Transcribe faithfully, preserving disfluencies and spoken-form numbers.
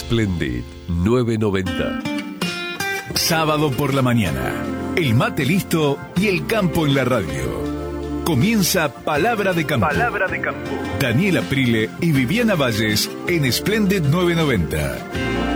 Splendid novecientos noventa. Sábado por la mañana, el mate listo y el campo en la radio. Comienza Palabra de Campo. Palabra de Campo. Daniel Aprile y Viviana Valles en Splendid novecientos noventa.